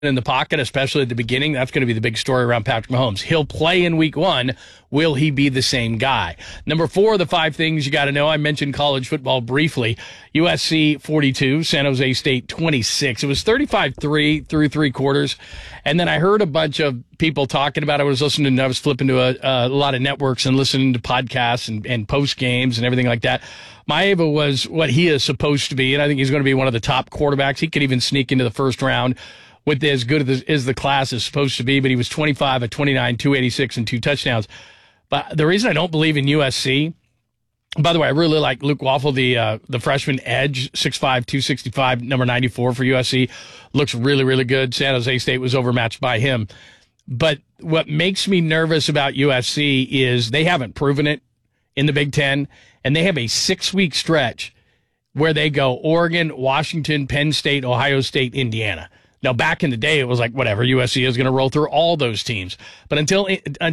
in the pocket, especially at the beginning. That's going to be the big story around Patrick Mahomes. He'll play in week 1. Will he be the same guy? Number 4 of the 5 things you got to know. I mentioned college football briefly. USC 42, San Jose State 26. It was 35-3 through 3 quarters. And then I heard a bunch of people talking about it. I was flipping to a lot of networks and listening to podcasts and post games and everything like that. Maeva was what he is supposed to be, and I think he's going to be one of the top quarterbacks. He could even sneak into the first round with as good as the class is supposed to be, but he was 25 at 29, 286, and 2 touchdowns. But the reason I don't believe in USC, by the way, I really like Luke Waffle, the freshman edge, 6'5", 265, number 94 for USC. Looks really, really good. San Jose State was overmatched by him. But what makes me nervous about USC is they haven't proven it in the Big Ten, and they have a 6-week stretch where they go Oregon, Washington, Penn State, Ohio State, Indiana. Now, back in the day, it was like, whatever, USC is going to roll through all those teams. But until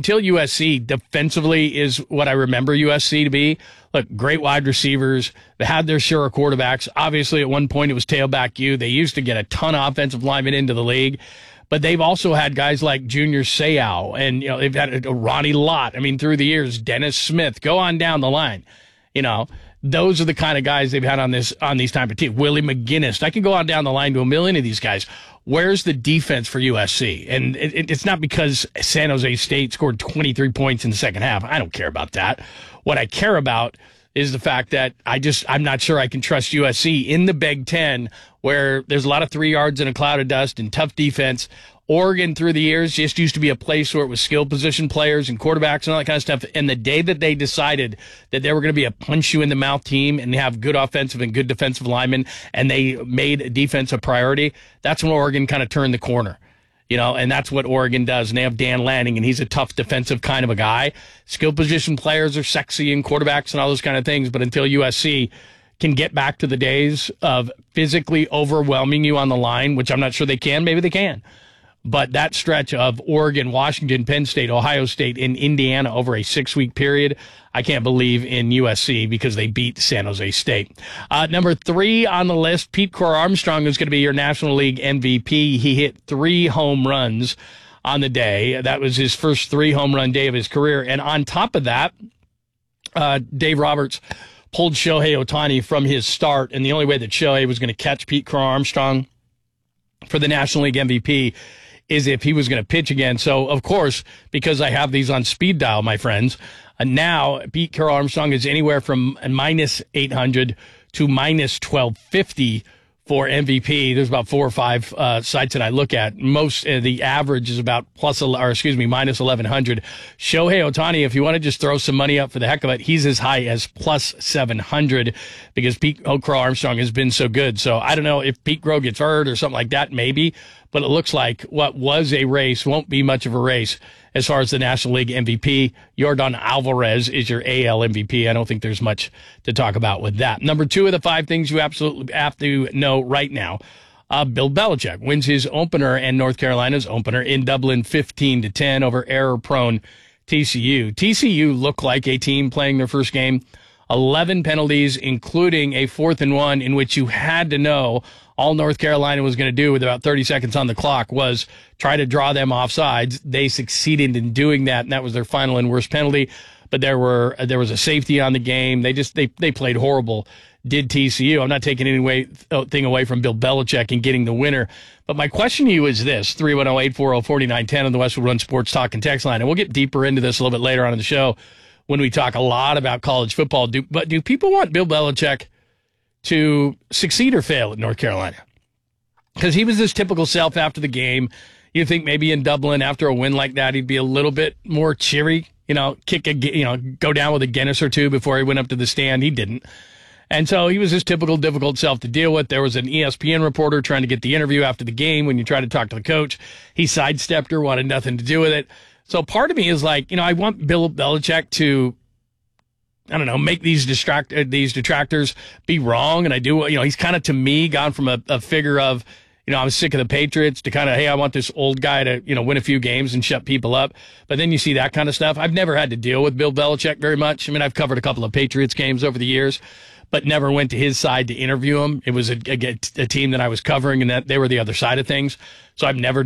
USC defensively is what I remember USC to be, look, great wide receivers. They had their share of quarterbacks. Obviously, at one point, it was tailback U. They used to get a ton of offensive linemen into the league. But they've also had guys like Junior Seau, and they've had Ronnie Lott. I mean, through the years, Dennis Smith. Go on down the line. Those are the kind of guys they've had on these type of teams. Willie McGinnis. I can go on down the line to a million of these guys. Where's the defense for USC? And it's not because San Jose State scored 23 points in the second half. I don't care about that. What I care about is the fact that I'm not sure I can trust USC in the Big Ten, where there's a lot of 3 yards in a cloud of dust and tough defense. Oregon through the years just used to be a place where it was skill position players and quarterbacks and all that kind of stuff. And the day that they decided that they were going to be a punch you in the mouth team and have good offensive and good defensive linemen, and they made defense a priority, that's when Oregon kind of turned the corner. And that's what Oregon does. And they have Dan Lanning, and he's a tough defensive kind of a guy. Skill position players are sexy and quarterbacks and all those kind of things. But until USC can get back to the days of physically overwhelming you on the line, which I'm not sure they can, maybe they can. But that stretch of Oregon, Washington, Penn State, Ohio State, and Indiana over a 6-week period, I can't believe in USC because they beat San Jose State. Number 3 on the list, Pete Crow-Armstrong is going to be your National League MVP. He hit 3 home runs on the day. That was his first 3 home run day of his career. And on top of that, Dave Roberts pulled Shohei Ohtani from his start. And the only way that Shohei was going to catch Pete Crow-Armstrong for the National League MVP is if he was going to pitch again. So, of course, because I have these on speed dial, my friends, now Pete Crow-Armstrong is anywhere from minus 800 to minus 1250 for MVP. There's about 4 or 5 sites that I look at. Most the average is about minus 1100. Shohei Ohtani, if you want to just throw some money up for the heck of it, he's as high as plus 700 because Pete Crow-Armstrong has been so good. So I don't know if Pete Crow gets hurt or something like that, maybe. But it looks like what was a race won't be much of a race as far as the National League MVP. Yordan Alvarez is your AL MVP. I don't think there's much to talk about with that. Number 2 of the 5 things you absolutely have to know right now. Bill Belichick wins his opener and North Carolina's opener in Dublin 15-10 over error-prone TCU. TCU looked like a team playing their first game. 11 penalties, including a 4th and 1 in which you had to know all North Carolina was going to do with about 30 seconds on the clock was try to draw them offsides. They succeeded in doing that, and that was their final and worst penalty. But there was a safety on the game. They played horrible, did TCU. I'm not taking anything away from Bill Belichick and getting the winner. But my question to you is this, 310-840-4910 on the Westwood One Sports Talk and Text line. And we'll get deeper into this a little bit later on in the show when we talk a lot about college football. But do people want Bill Belichick to succeed or fail at North Carolina? Because he was this typical self after the game. You think maybe in Dublin after a win like that, he'd be a little bit more cheery, go down with a Guinness or 2 before he went up to the stand. He didn't. And so he was his typical difficult self to deal with. There was an ESPN reporter trying to get the interview after the game when you try to talk to the coach. He sidestepped her, wanted nothing to do with it. So part of me is like, I want Bill Belichick to, make these detractors be wrong. And I do, he's kind of, to me, gone from a figure of, I'm sick of the Patriots to kind of, hey, I want this old guy to, win a few games and shut people up. But then you see that kind of stuff. I've never had to deal with Bill Belichick very much. I mean, I've covered a couple of Patriots games over the years. but never went to his side to interview him. It was a team that I was covering, and that they were the other side of things. So I've never